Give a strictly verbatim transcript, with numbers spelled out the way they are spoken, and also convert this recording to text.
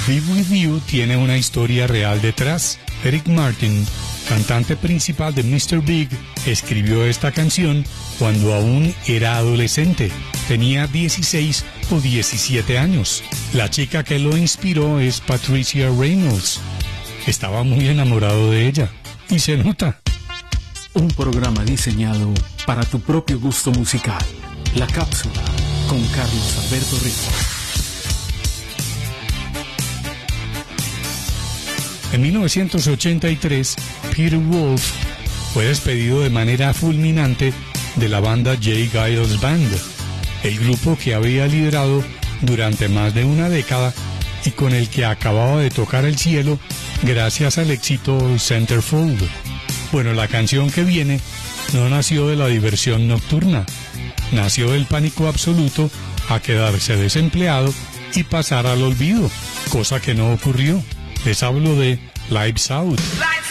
Be With You tiene una historia real detrás. Eric Martin, cantante principal de mister Big, escribió esta canción cuando aún era adolescente. Tenía dieciséis o diecisiete años. La chica que lo inspiró es Patricia Reynolds. Estaba muy enamorado de ella. Y se nota. Un programa diseñado para tu propio gusto musical. La Cápsula con Carlos Alberto Rico. En mil novecientos ochenta y tres, Peter Wolf fue despedido de manera fulminante de la banda J. Geils Band, el grupo que había liderado durante más de una década y con el que acababa de tocar el cielo gracias al éxito Centerfold. Bueno, la canción que viene no nació de la diversión nocturna, nació del pánico absoluto a quedarse desempleado y pasar al olvido, cosa que no ocurrió. Les hablo de Lights Out.